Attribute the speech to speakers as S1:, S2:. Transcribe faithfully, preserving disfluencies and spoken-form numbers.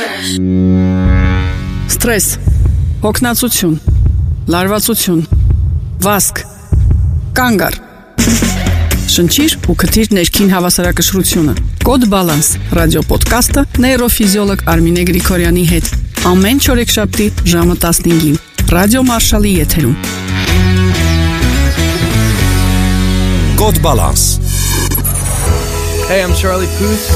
S1: Ստրես, հոգնածություն, լարվածություն, վազք, կանգ առ։ Շնչիր ու քթիր ներքին հավասարակշռությունը։ Կոդ Բալանս ռադիոպոդքասթը նեյրոֆիզիոլոգ Արմինե Գրիգորյանի հետ։ Ամեն չորեքշաբթի ժամը տասնհինգին Ռադիո Մարշալի եթերում։
S2: Code Balance.
S3: Hey, I'm Charlie Puth.